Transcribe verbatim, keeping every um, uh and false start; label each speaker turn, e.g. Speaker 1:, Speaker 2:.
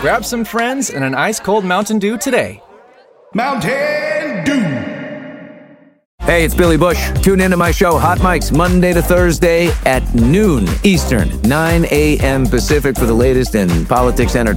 Speaker 1: Grab some friends and an ice-cold Mountain Dew today.
Speaker 2: Mountain Dew.
Speaker 3: Hey, it's Billy Bush. Tune into my show, Hot Mics, Monday to Thursday at noon Eastern, nine a.m. Pacific for the latest in politics, entertainment,